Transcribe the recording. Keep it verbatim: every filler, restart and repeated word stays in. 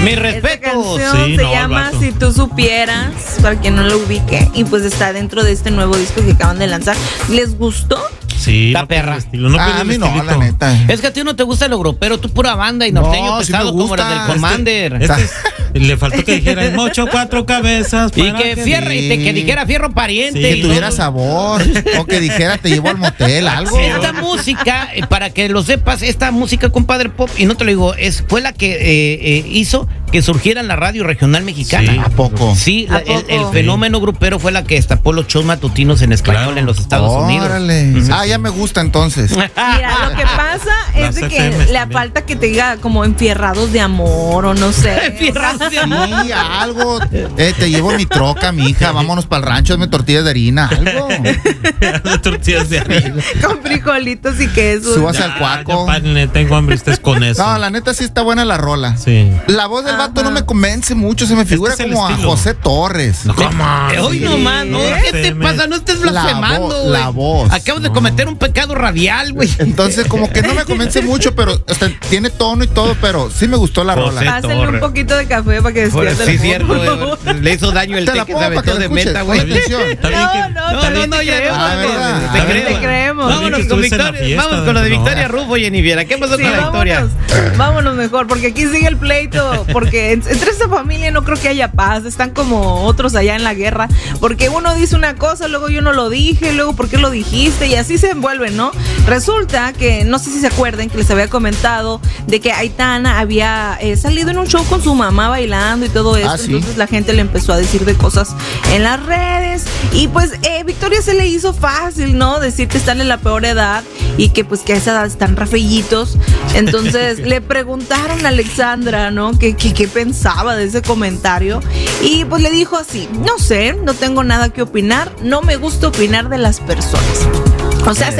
Mi respeto. Esta canción Sí, se no, llama vato. Si tú supieras, para quien no lo ubique, y pues está dentro de este nuevo disco que acaban de lanzar. ¿Les gustó? Sí, Está no pierde perra. estilo, no Ah, pierde a mí el no, estilito. la neta. Es que a ti no te gusta el europeo, tú pura banda y norteño No, sí pesado me como los gusta. del Commander. Este es- le faltó que dijera el mocho cuatro cabezas. y para que fierro, y te- que dijera fierro pariente. Sí, y Que tuviera todo. sabor. O que dijera te llevo al motel, algo. Esta música, eh, para que lo sepas, esta música, compadre Pop, y no te lo digo, es, fue la que eh, eh, hizo que surgiera en la radio regional mexicana. Sí. ¿A poco? Sí, la- ¿A el, poco? el fenómeno grupero fue la que destapó los shows matutinos en español Claro. en los Estados Unidos. Órale. Ah, ya me gusta entonces. Mira, lo que pasa es de Las que F Ms le también. falta que te diga como enfierrados de amor o no sé. Enfierrados de Sí, algo. Eh, te llevo mi troca, mi hija. Vámonos para el rancho, hazme tortillas de harina. Algo. Las tortillas de harina. Con frijolitos y queso. Subas Ya, al cuaco. ya, padre, tengo hambre, estés con eso. No, la neta sí está buena la rola. Sí. La voz del vato Ajá. no me convence mucho, se me figura es el como a estilo. José Torres. No, ¿cómo? Eh, Hoy Sí. nomás, ¿no? ¿Eh? ¿Qué te Blasfeme. pasa? No estés La blasfemando, vo- güey. la voz. Acabas de cometer un pecado radial, güey. Entonces, como que no me convence mucho, pero hasta tiene tono y todo, pero sí me gustó la José rola. Pásenle un Torre. poquito de café para que Bueno, despierte sí, el cierto, morbo. güey. Le hizo daño el Te té la que pongo se para que aventó la de escuches. meta, Pon güey. atención. Está bien No, que- no, está No, bien no, que- no, ya creemos, no, Ah, güey. ¿verdad? Te Ah, creo. te creemos. Está bien Vámonos que con estuviste en la Victoria, fiesta, vamos con lo de ¿no? Victoria Rufo, Jennifer. ¿Qué pasó Sí, con la historia? vámonos, vámonos mejor, porque aquí sigue el pleito, porque en- entre esta familia no creo que haya paz, están como otros allá en la guerra, porque uno dice una cosa, luego yo no lo dije, luego por qué lo dijiste, y así se envuelven, ¿no? Resulta que, no sé si se acuerdan, que les había comentado de que Aitana había eh, salido en un show con su mamá bailando y todo eso, Ah, ¿sí? entonces la gente le empezó a decir de cosas en las redes, y pues eh, Victoria se le hizo fácil, ¿no? Decir que están en la peor edad y que pues que a esa edad están rafeillitos. Entonces le preguntaron a Alexandra, ¿no? ¿Qué, qué, qué pensaba de ese comentario? Y pues le dijo así, no sé, no tengo nada que opinar, no me gusta opinar de las personas. O sea,